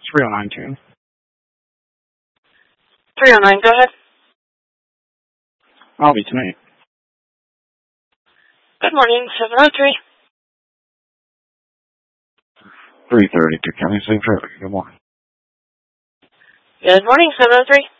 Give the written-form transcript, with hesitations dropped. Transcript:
3092. 309, go ahead. I'll be tonight. Good morning, 703. 332 County St. Traffic. Good morning. Good morning, 703.